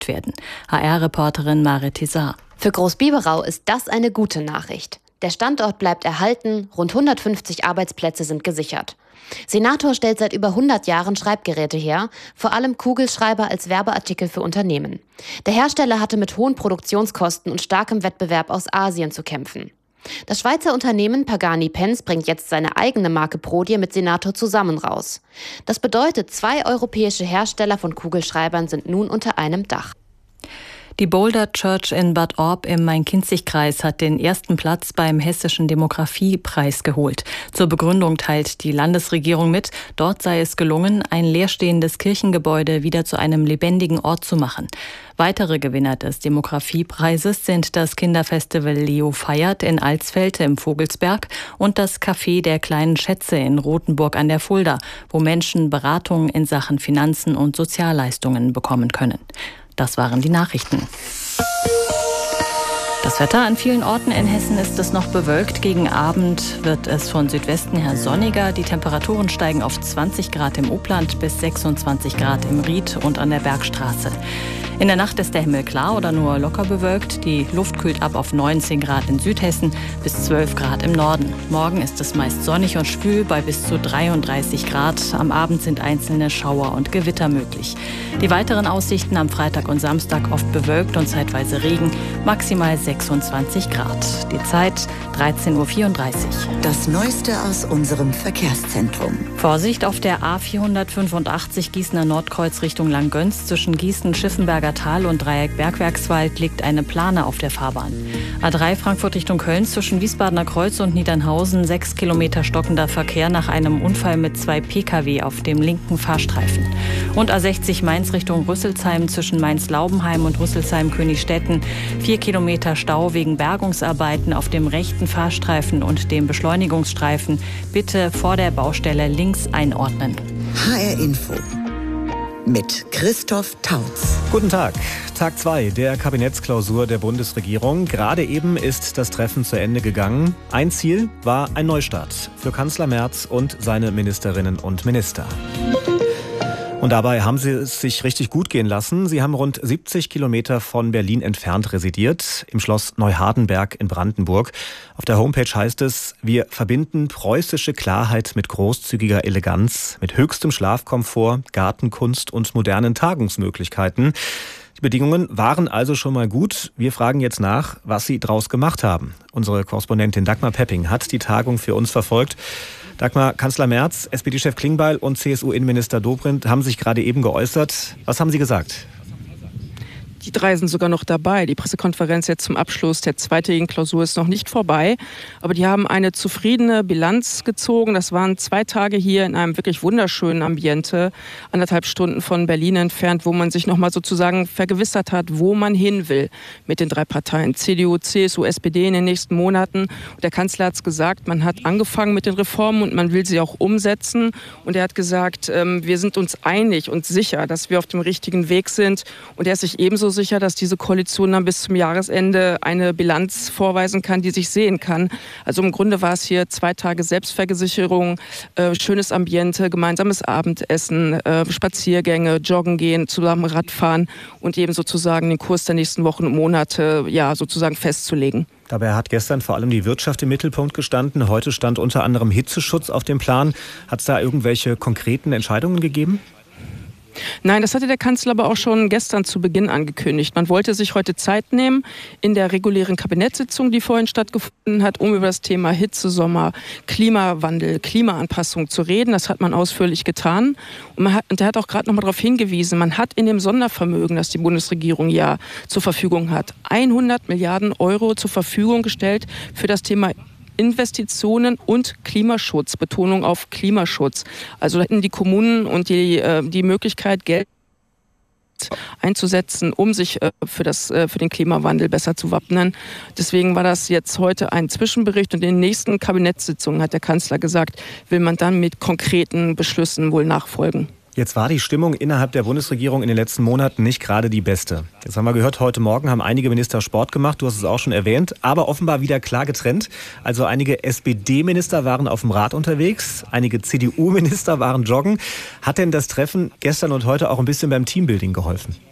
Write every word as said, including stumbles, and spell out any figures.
werden. H R-Reporterin Marit Tizar. Für Großbiberau ist das eine gute Nachricht. Der Standort bleibt erhalten, rund hundertfünfzig Arbeitsplätze sind gesichert. Senator stellt seit über hundert Jahren Schreibgeräte her, vor allem Kugelschreiber als Werbeartikel für Unternehmen. Der Hersteller hatte mit hohen Produktionskosten und starkem Wettbewerb aus Asien zu kämpfen. Das Schweizer Unternehmen Pagani Pens bringt jetzt seine eigene Marke Prodier mit Senator zusammen raus. Das bedeutet, zwei europäische Hersteller von Kugelschreibern sind nun unter einem Dach. Die Boulder Church in Bad Orb im Main-Kinzig-Kreis hat den ersten Platz beim Hessischen Demografiepreis geholt. Zur Begründung teilt die Landesregierung mit, dort sei es gelungen, ein leerstehendes Kirchengebäude wieder zu einem lebendigen Ort zu machen. Weitere Gewinner des Demografiepreises sind das Kinderfestival Leo feiert in Alsfeld im Vogelsberg und das Café der kleinen Schätze in Rothenburg an der Fulda, wo Menschen Beratungen in Sachen Finanzen und Sozialleistungen bekommen können. Das waren die Nachrichten. Das Wetter an vielen Orten in Hessen ist es noch bewölkt. Gegen Abend wird es von Südwesten her sonniger. Die Temperaturen steigen auf zwanzig Grad im Upland bis sechsundzwanzig Grad im Ried und an der Bergstraße. In der Nacht ist der Himmel klar oder nur locker bewölkt. Die Luft kühlt ab auf neunzehn Grad in Südhessen bis zwölf Grad im Norden. Morgen ist es meist sonnig und schwül bei bis zu dreiunddreißig Grad. Am Abend sind einzelne Schauer und Gewitter möglich. Die weiteren Aussichten am Freitag und Samstag oft bewölkt und zeitweise Regen, maximal sechsundzwanzig Grad. Die Zeit dreizehn Uhr vierunddreißig. Das Neueste aus unserem Verkehrszentrum. Vorsicht auf der A vierhundertfünfundachtzig Gießener Nordkreuz Richtung Langgöns. Zwischen Gießen-Schiffenberger Tal und Dreieck Bergwerkswald liegt eine Plane auf der Fahrbahn. A drei Frankfurt Richtung Köln zwischen Wiesbadener Kreuz und Niedernhausen. Sechs Kilometer stockender Verkehr nach einem Unfall mit zwei Pkw auf dem linken Fahrstreifen. Und A sechzig Mainz Richtung Rüsselsheim zwischen Mainz-Laubenheim und Rüsselsheim-Königstetten. Vier Kilometer Stau wegen Bergungsarbeiten auf dem rechten Fahrstreifen und dem Beschleunigungsstreifen. Bitte vor der Baustelle links einordnen. H R Info mit Christoph Tautz. Guten Tag. Tag zwei der Kabinettsklausur der Bundesregierung. Gerade eben ist das Treffen zu Ende gegangen. Ein Ziel war ein Neustart für Kanzler Merz und seine Ministerinnen und Minister. Und dabei haben sie es sich richtig gut gehen lassen. Sie haben rund siebzig Kilometer von Berlin entfernt residiert, im Schloss Neuhardenberg in Brandenburg. Auf der Homepage heißt es, wir verbinden preußische Klarheit mit großzügiger Eleganz, mit höchstem Schlafkomfort, Gartenkunst und modernen Tagungsmöglichkeiten. Die Bedingungen waren also schon mal gut. Wir fragen jetzt nach, was sie draus gemacht haben. Unsere Korrespondentin Dagmar Pepping hat die Tagung für uns verfolgt. Dagmar, Kanzler Merz, S P D-Chef Klingbeil und C S U-Innenminister Dobrindt haben sich gerade eben geäußert. Was haben sie gesagt? Die drei sind sogar noch dabei. Die Pressekonferenz jetzt zum Abschluss der zweitägigen Klausur ist noch nicht vorbei. Aber die haben eine zufriedene Bilanz gezogen. Das waren zwei Tage hier in einem wirklich wunderschönen Ambiente, anderthalb Stunden von Berlin entfernt, wo man sich nochmal sozusagen vergewissert hat, wo man hin will mit den drei Parteien. C D U, C S U, S P D in den nächsten Monaten. Und der Kanzler hat es gesagt, man hat angefangen mit den Reformen und man will sie auch umsetzen. Und er hat gesagt, wir sind uns einig und sicher, dass wir auf dem richtigen Weg sind. Und er ist sich ebenso sicher, dass diese Koalition dann bis zum Jahresende eine Bilanz vorweisen kann, die sich sehen kann. Also im Grunde war es hier zwei Tage Selbstvergewissung, äh, schönes Ambiente, gemeinsames Abendessen, äh, Spaziergänge, Joggen gehen, zusammen Radfahren und eben sozusagen den Kurs der nächsten Wochen und Monate ja, sozusagen festzulegen. Dabei hat gestern vor allem die Wirtschaft im Mittelpunkt gestanden. Heute stand unter anderem Hitzeschutz auf dem Plan. Hat es da irgendwelche konkreten Entscheidungen gegeben? Nein, das hatte der Kanzler aber auch schon gestern zu Beginn angekündigt. Man wollte sich heute Zeit nehmen in der regulären Kabinettssitzung, die vorhin stattgefunden hat, um über das Thema Hitze, Sommer, Klimawandel, Klimaanpassung zu reden. Das hat man ausführlich getan. Und, man hat, und er hat auch gerade noch mal darauf hingewiesen, man hat in dem Sondervermögen, das die Bundesregierung ja zur Verfügung hat, hundert Milliarden Euro zur Verfügung gestellt für das Thema Investitionen und Klimaschutz, Betonung auf Klimaschutz. Also da hätten die Kommunen und die, äh, die Möglichkeit, Geld einzusetzen, um sich äh, für, das, äh, für den Klimawandel besser zu wappnen. Deswegen war das jetzt heute ein Zwischenbericht und in den nächsten Kabinettssitzungen, hat der Kanzler gesagt, will man dann mit konkreten Beschlüssen wohl nachfolgen. Jetzt war die Stimmung innerhalb der Bundesregierung in den letzten Monaten nicht gerade die beste. Jetzt haben wir gehört, heute Morgen haben einige Minister Sport gemacht, du hast es auch schon erwähnt, aber offenbar wieder klar getrennt. Also einige S P D-Minister waren auf dem Rad unterwegs, einige C D U-Minister waren joggen. Hat denn das Treffen gestern und heute auch ein bisschen beim Teambuilding geholfen?